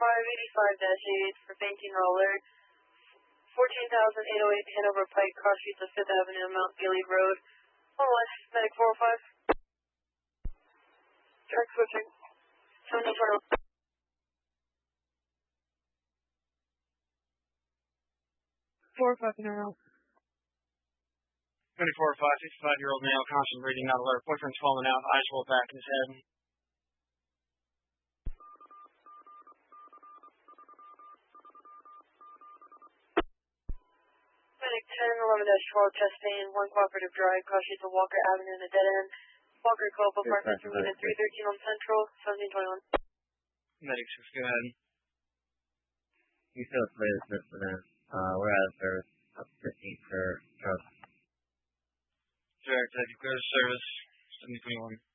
585-8 for fainting or alert. 14,808 Hanover Pike, cross streets of 5th Avenue, Mount Gilead Road. Hold on, medic 405. Track switching. 720. 405 in a row. 24-5, 65-year-old male, constant breathing, not alert. Boyfriend swollen out, eyes rolled back in his head. Medic 1011-12, chest pain, 1 cooperative drive, cross streets of Walker Avenue in a dead end. Walker Club apartments room at 313 on Central, 1721. Medic 6, go ahead. You still play this for them. We're out of service. Up 15 for Charles. Direct, go to service, 7021.